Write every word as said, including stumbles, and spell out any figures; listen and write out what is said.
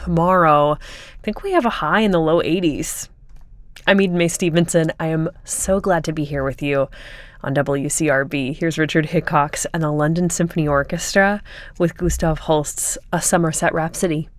tomorrow, I think we have a high in the low eighties. I'm Eden Mae Stevenson. I am so glad to be here with you on W C R B. Here's Richard Hickox and the London Symphony Orchestra with Gustav Holst's A Somerset Rhapsody.